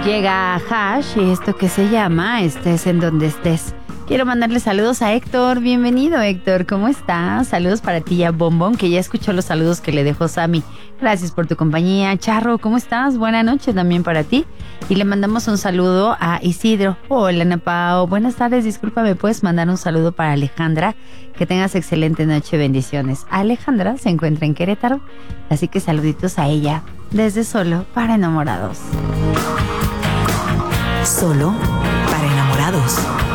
Llega Hash y esto que se llama Estés en donde estés. Quiero mandarle saludos a Héctor. Bienvenido, Héctor. ¿Cómo estás? Saludos para ti y a Bombón, que ya escuchó los saludos que le dejó Sammy. Gracias por tu compañía. Charro, ¿cómo estás? Buena noche también para ti. Y le mandamos un saludo a Isidro. Hola, Ana Pao. Buenas tardes. Disculpa, ¿me puedes mandar un saludo para Alejandra? Que tengas excelente noche. Bendiciones. Alejandra se encuentra en Querétaro, así que saluditos a ella desde Solo para Enamorados. Solo para Enamorados.